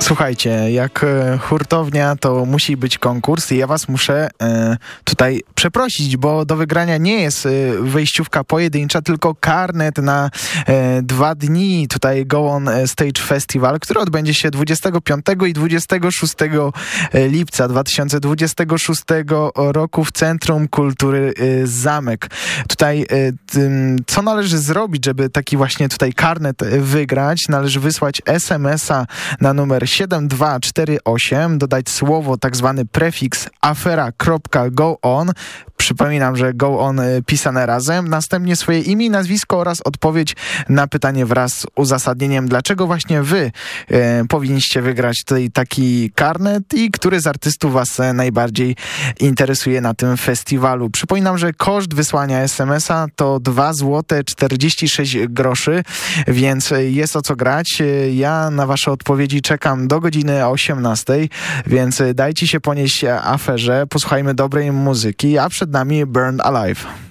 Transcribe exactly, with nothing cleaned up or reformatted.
Słuchajcie, jak e, hurtownia, to musi być konkurs i ja was muszę e, tutaj przeprosić, bo do wygrania nie jest e, wejściówka pojedyncza, tylko karnet na e, dwa dni. Tutaj Go On Stage Festival, który odbędzie się dwudziestego piątego i dwudziestego szóstego lipca dwa tysiące dwudziestego szóstego roku w Centrum Kultury e, Zamek. Tutaj e, tym, co należy zrobić, żeby taki właśnie tutaj karnet wygrać? Należy wysłać es em es a na numer siedem dwa cztery osiem, dodać słowo, tak zwany prefiks afera.goon. Przypominam, że go on pisane razem. Następnie swoje imię i nazwisko oraz odpowiedź na pytanie wraz z uzasadnieniem, dlaczego właśnie wy e, powinniście wygrać tutaj taki karnet i który z artystów was najbardziej interesuje na tym festiwalu. Przypominam, że koszt wysłania es em es a to dwa złote czterdzieści sześć groszy, więc jest o co grać. Ja na wasze odpowiedzi czekam do godziny osiemnastej, więc dajcie się ponieść aferze, posłuchajmy dobrej muzyki, a przed nami Burned Alive.